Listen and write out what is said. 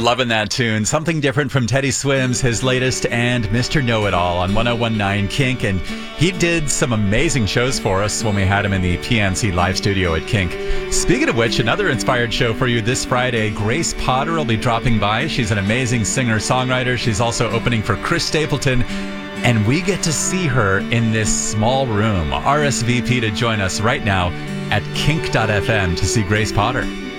Loving that tune. Something different from Teddy Swims, his latest, and Mr. Know-It-All on 1019 Kink. And he did some amazing shows for us when we had him in the PNC live studio at Kink. Speaking of which, another inspired show for you this Friday. Grace Potter will be dropping by. She's an amazing singer-songwriter. She's also opening for Chris Stapleton. And we get to see her in this small room. RSVP to join us right now at kink.fm to see Grace Potter.